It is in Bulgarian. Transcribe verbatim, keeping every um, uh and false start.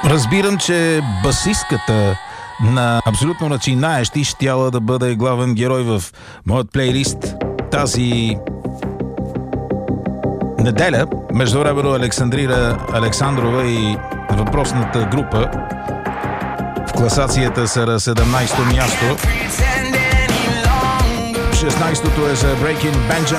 Разбирам, че басистката на абсолютно начинаещи щяла да бъде главен герой в моят плейлист тази неделя. Междувременно Александрира Александрова и въпросната група в класацията са на седемнайсето място. шестнайсетото е за Breaking Benjamin.